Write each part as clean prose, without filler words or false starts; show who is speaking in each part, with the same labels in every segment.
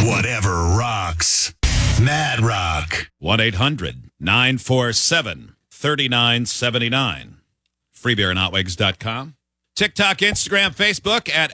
Speaker 1: Whatever rocks. Mad Rock.
Speaker 2: 1-800-947-3979. Freebeerandhotwigs.com. TikTok, Instagram, Facebook at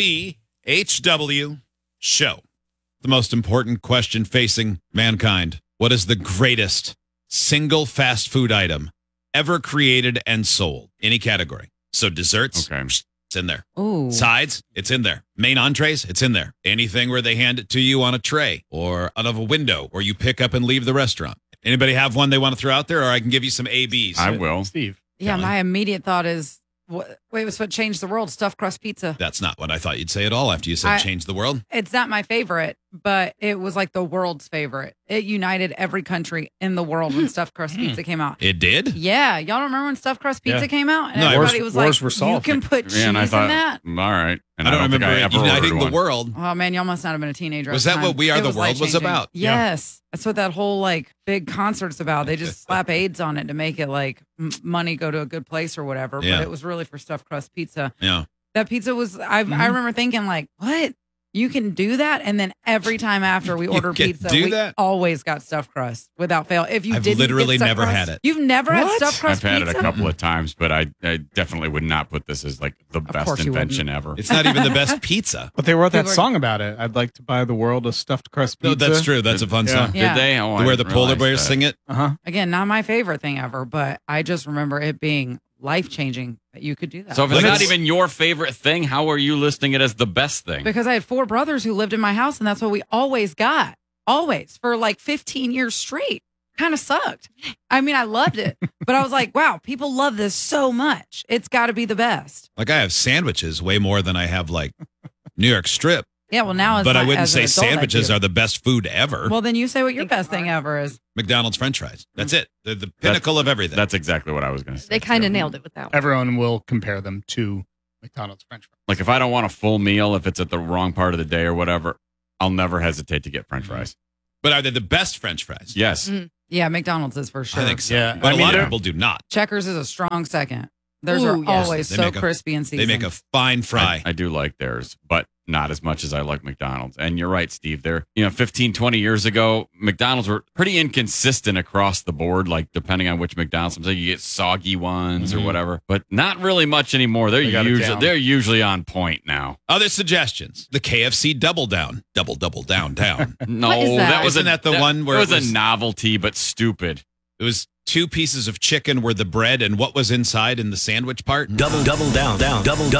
Speaker 2: FBHW Show. The most important question facing mankind. What is the greatest single fast food item ever created and sold? Any category. So desserts,
Speaker 3: Okay.
Speaker 2: it's in there.
Speaker 4: Ooh.
Speaker 2: Sides, it's in there. Main entrees, it's in there. Anything where they hand it to you on a tray or out of a window or you pick up and leave the restaurant. Anybody have one they want to throw out there, or I can give you some ABs?
Speaker 3: I will.
Speaker 5: Steve.
Speaker 4: Yeah,
Speaker 2: Kelly?
Speaker 4: my immediate thought is, wait, what's what changed the world? Stuffed crust pizza.
Speaker 2: That's not what I thought you'd say at all after you said change the world.
Speaker 4: It's not my favorite, but it was like the world's favorite. It united every country in the world when stuffed crust pizza came out.
Speaker 2: It did?
Speaker 4: Yeah, y'all don't remember when stuffed crust pizza
Speaker 5: Yeah.
Speaker 4: came out? And
Speaker 2: No,
Speaker 4: everybody
Speaker 5: wars
Speaker 4: was like,
Speaker 5: were
Speaker 4: you
Speaker 5: solved.
Speaker 4: can put cheese
Speaker 3: Yeah, and I thought,
Speaker 4: in that.
Speaker 3: all right. And
Speaker 2: I don't
Speaker 3: think
Speaker 2: remember
Speaker 3: ever
Speaker 2: uniting
Speaker 3: ordered
Speaker 2: the
Speaker 3: one.
Speaker 2: world.
Speaker 4: Oh man, y'all must not have been a teenager.
Speaker 2: Was
Speaker 4: at the
Speaker 2: that what
Speaker 4: time.
Speaker 2: We Are
Speaker 4: It
Speaker 2: the World was
Speaker 4: life-changing.
Speaker 2: about?
Speaker 4: Yes, that's what that whole like big concert's about. They just slap AIDS on it to make it like money go to a good place or whatever.
Speaker 2: Yeah.
Speaker 4: But it was really for stuffed crust pizza.
Speaker 2: Yeah.
Speaker 4: That pizza was. I remember thinking like, what? You can do that, and then every time after we order
Speaker 2: can
Speaker 4: pizza,
Speaker 2: do
Speaker 4: we
Speaker 2: that?
Speaker 4: always got stuffed crust without fail. If you
Speaker 2: I've
Speaker 4: didn't
Speaker 2: literally
Speaker 4: get stuffed
Speaker 2: never
Speaker 4: crust-
Speaker 2: had it.
Speaker 4: You've never had
Speaker 5: What?
Speaker 4: stuffed crust
Speaker 3: I've had
Speaker 4: pizza?
Speaker 3: it a couple of times, but I definitely would not put this as like the best
Speaker 4: course you
Speaker 3: invention ever.
Speaker 2: It's not even the best pizza.
Speaker 5: But they wrote that
Speaker 4: People are-
Speaker 5: song about it. I'd like to buy the world a stuffed crust
Speaker 2: No,
Speaker 5: pizza.
Speaker 2: that's true. That's a fun
Speaker 5: Yeah.
Speaker 2: song.
Speaker 4: Yeah.
Speaker 3: Did they? Oh, I
Speaker 2: Where the
Speaker 3: didn't
Speaker 2: polar
Speaker 3: realize
Speaker 2: bears
Speaker 3: that.
Speaker 2: sing it.
Speaker 5: Uh-huh.
Speaker 4: Again, not my favorite thing ever, but I just remember it being life changing that you could do that.
Speaker 3: So if it's
Speaker 2: But
Speaker 3: not
Speaker 2: it's-
Speaker 3: even your favorite thing, how are you listing it as the best thing?
Speaker 4: because I had 4 brothers who lived in my house, and that's what we always got, always for like 15 years straight. Kind of sucked. I mean, I loved it, but I was like, wow, people love this so much. It's got to be the best.
Speaker 2: Like I have sandwiches way more than I have like New York strip.
Speaker 4: Yeah, well, now
Speaker 2: But I wouldn't
Speaker 4: as an
Speaker 2: say
Speaker 4: adult, I
Speaker 2: sandwiches
Speaker 4: do.
Speaker 2: are the best food ever.
Speaker 4: Well, then you say what your best thing ever is.
Speaker 2: McDonald's French fries. That's it. They're the pinnacle of everything.
Speaker 3: That's exactly what I was going to say.
Speaker 6: They kind
Speaker 3: So,
Speaker 6: of nailed it with that one.
Speaker 5: Everyone will compare them to McDonald's French fries.
Speaker 3: Like if I don't want a full meal, if it's at the wrong part of the day or whatever, I'll never hesitate to get French fries.
Speaker 2: But are they the best French fries?
Speaker 3: Yes.
Speaker 4: Yeah, McDonald's is for sure.
Speaker 2: I think so.
Speaker 5: Yeah,
Speaker 2: But
Speaker 5: I
Speaker 2: a
Speaker 5: mean,
Speaker 2: lot of
Speaker 5: they're-
Speaker 2: people do not.
Speaker 4: Checkers is a strong second. Theirs
Speaker 6: Ooh,
Speaker 4: are
Speaker 6: yes.
Speaker 4: always
Speaker 2: They
Speaker 4: so
Speaker 2: make a-
Speaker 4: crispy and
Speaker 2: They
Speaker 4: seasoned.
Speaker 2: make a fine fry.
Speaker 3: I do like theirs, but not as much as I like McDonald's. And you're right, Steve. They're, 15, 20 years ago, McDonald's were pretty inconsistent across the board, like depending on which McDonald's. Sometimes you get soggy ones or whatever, but not really much anymore.
Speaker 5: They got it down.
Speaker 3: They're usually on point now.
Speaker 2: Other suggestions. The KFC Double Down. Double down, down.
Speaker 3: No,
Speaker 6: What is that?
Speaker 3: was
Speaker 2: Isn't that the one where
Speaker 3: it
Speaker 2: it
Speaker 3: was
Speaker 2: was-
Speaker 3: a novelty, but stupid.
Speaker 2: It was 2 pieces of chicken were the bread and what was inside in the sandwich part.
Speaker 1: Double down, down. Double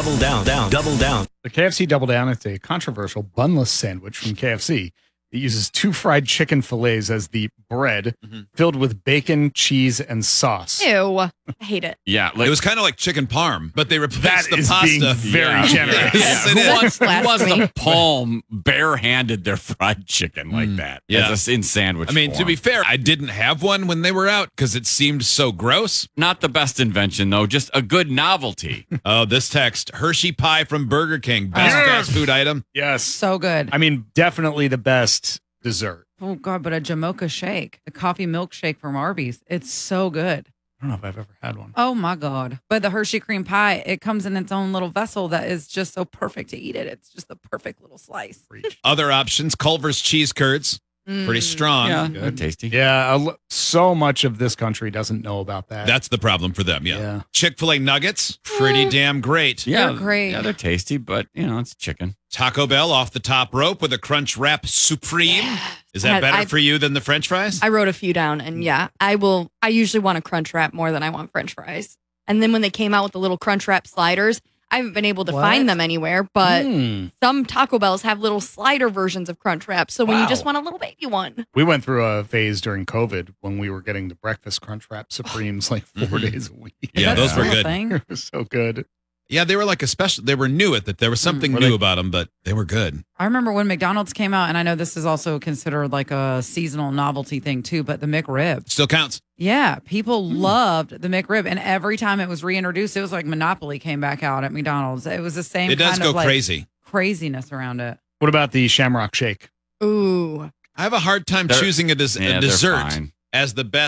Speaker 1: down.
Speaker 5: The KFC Double Down is a controversial bunless sandwich from KFC. It uses 2 fried chicken fillets as the bread, filled with bacon, cheese, and sauce.
Speaker 6: Ew. I hate it.
Speaker 3: Yeah,
Speaker 2: It was kind of like chicken parm, but they replaced
Speaker 5: That
Speaker 2: the
Speaker 5: is
Speaker 2: pasta.
Speaker 5: being very generous.
Speaker 2: Yes, it
Speaker 3: Who
Speaker 2: is.
Speaker 3: wants, who wants
Speaker 6: Blasphemy.
Speaker 3: to palm barehanded their fried chicken like that?
Speaker 2: Yeah.
Speaker 3: In sandwich
Speaker 2: I mean, to
Speaker 3: form.
Speaker 2: be fair, I didn't have one when they were out because it seemed so gross.
Speaker 3: Not the best invention, though, just a good novelty.
Speaker 2: Oh, this text Hershey pie from Burger King, best
Speaker 5: Yes.
Speaker 2: fast food item.
Speaker 5: Yes.
Speaker 4: so good.
Speaker 5: I mean, definitely the best dessert.
Speaker 4: Oh God, but a Jamocha shake, the coffee milkshake from Arby's, it's so good.
Speaker 5: I don't know if I've ever had one.
Speaker 4: Oh my God. But the Hershey cream pie, it comes in its own little vessel that is just so perfect to eat it. It's just the perfect little slice.
Speaker 2: Other options Culver's cheese curds, pretty strong.
Speaker 3: Yeah, they're tasty.
Speaker 5: Yeah, so much of this country doesn't know about that.
Speaker 2: That's the problem for them. Yeah.
Speaker 5: Yeah.
Speaker 2: Chick-fil-A nuggets, pretty damn great.
Speaker 3: Yeah,
Speaker 4: They're great.
Speaker 3: Yeah, they're tasty, but it's chicken.
Speaker 2: Taco Bell off the top rope with a Crunch Wrap Supreme. Is that better for you than the French fries?
Speaker 6: I wrote a few down, and yeah, I usually want a Crunch Wrap more than I want French fries. And then when they came out with the little Crunch Wrap sliders, I haven't been able to
Speaker 4: What?
Speaker 6: find them anywhere, but
Speaker 5: Hmm.
Speaker 6: some Taco Bells have little slider versions of Crunch Wrap. So when
Speaker 5: Wow.
Speaker 6: you just want a little baby one.
Speaker 5: We went through a phase during COVID when we were getting the breakfast Crunch Wrap Supremes like 4 days a week.
Speaker 2: Yeah,
Speaker 4: That's
Speaker 2: those were
Speaker 4: the
Speaker 2: good.
Speaker 4: thing.
Speaker 5: It was so good.
Speaker 2: Yeah, they were like a special. They were new at that. There was something
Speaker 5: Were
Speaker 2: new
Speaker 5: they-
Speaker 2: about them, but they were good.
Speaker 4: I remember when McDonald's came out, and I know this is also considered like a seasonal novelty thing too, but the McRib.
Speaker 2: Still counts.
Speaker 4: Yeah, people loved the McRib, and every time it was reintroduced, it was like Monopoly came back out at McDonald's. It was the same
Speaker 2: It does
Speaker 4: kind
Speaker 2: go
Speaker 4: of like
Speaker 2: crazy.
Speaker 4: craziness around it.
Speaker 5: What about the Shamrock Shake?
Speaker 6: Ooh.
Speaker 2: I have a hard time
Speaker 3: They're-
Speaker 2: choosing a
Speaker 3: Yeah, they're
Speaker 2: dessert
Speaker 3: fine.
Speaker 2: as the best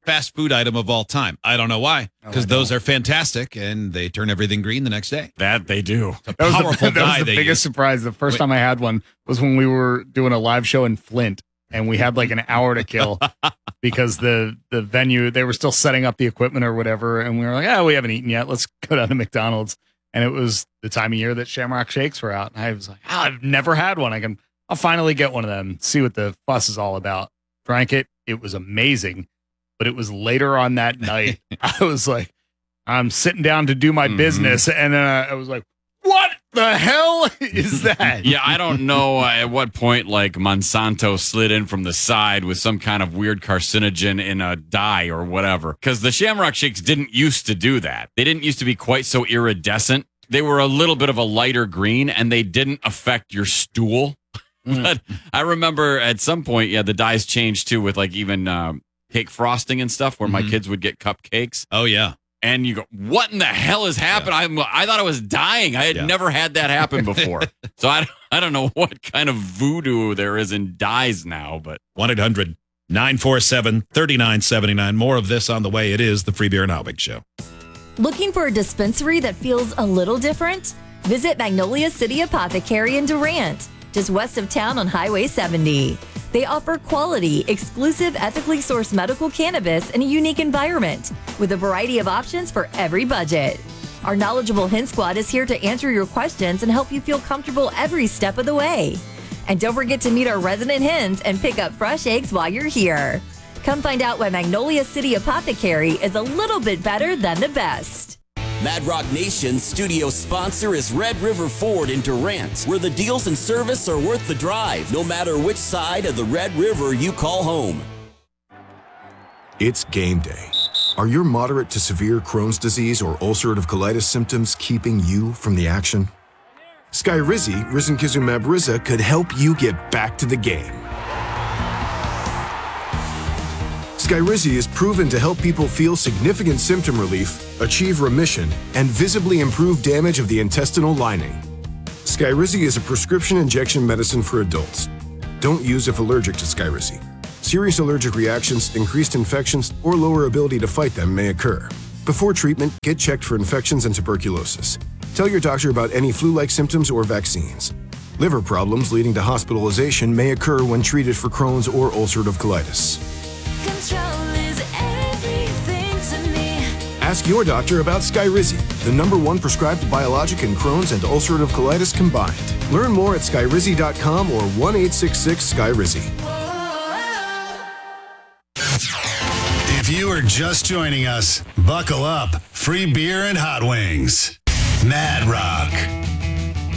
Speaker 2: fast food item of all time. I don't know why, because
Speaker 5: I
Speaker 2: those are fantastic and they turn everything green the next day.
Speaker 3: That they do.
Speaker 2: It's a
Speaker 5: That was
Speaker 2: powerful
Speaker 5: that was
Speaker 2: dye
Speaker 5: the
Speaker 2: they
Speaker 5: biggest
Speaker 2: use.
Speaker 5: surprise. The first time I had one was when we were doing a live show in Flint, and we had like an hour to kill because the venue, they were still setting up the equipment or whatever, and we were like, we haven't eaten yet. Let's go down to McDonald's. And it was the time of year that Shamrock Shakes were out, and I was like, I've never had one. I'll finally get one of them, see what the fuss is all about. Drank it. It was amazing. But it was later on that night. I was like, I'm sitting down to do my business. And then I was like, what the hell is that?
Speaker 3: Yeah, I don't know at what point like Monsanto slid in from the side with some kind of weird carcinogen in a dye or whatever. Because the Shamrock Shakes didn't used to do that. They didn't used to be quite so iridescent. They were a little bit of a lighter green, and they didn't affect your stool. But I remember at some point, the dyes changed too with like even cake frosting and stuff where my kids would get cupcakes.
Speaker 2: Oh, yeah.
Speaker 3: And you go, what in the hell has happened? I thought I was dying. I had never had that happen before. So I don't know what kind of voodoo there is in dyes now, but
Speaker 2: 1-800-947-3979. More of this on the way. It is the Free Beer and Hot Wings Show.
Speaker 7: Looking for a dispensary that feels a little different? Visit Magnolia City Apothecary in Durant, just west of town on Highway 70. They offer quality, exclusive, ethically sourced medical cannabis in a unique environment with a variety of options for every budget. Our knowledgeable Hen Squad is here to answer your questions and help you feel comfortable every step of the way. And don't forget to meet our resident hens and pick up fresh eggs while you're here. Come find out why Magnolia City Apothecary is a little bit better than the best.
Speaker 8: Mad Rock Nation's studio sponsor is Red River Ford in Durant, where the deals and service are worth the drive, no matter which side of the Red River you call home.
Speaker 9: It's game day. Are your moderate to severe Crohn's disease or ulcerative colitis symptoms keeping you from the action? Skyrizi, risankizumab Riza, could help you get back to the game. Skyrizi is proven to help people feel significant symptom relief, achieve remission, and visibly improve damage of the intestinal lining. Skyrizi is a prescription injection medicine for adults. Don't use if allergic to Skyrizi. Serious allergic reactions, increased infections, or lower ability to fight them may occur. Before treatment, get checked for infections and tuberculosis. Tell your doctor about any flu-like symptoms or vaccines. Liver problems leading to hospitalization may occur when treated for Crohn's or ulcerative colitis.
Speaker 7: Control is everything to me.
Speaker 9: Ask your doctor about Skyrizi, the #1 prescribed biologic in Crohn's and ulcerative colitis combined. Learn more at skyrizi.com or 1-866-SKYRIZI.
Speaker 1: If you are just joining us, buckle up. Free beer and hot wings. Mad Rock.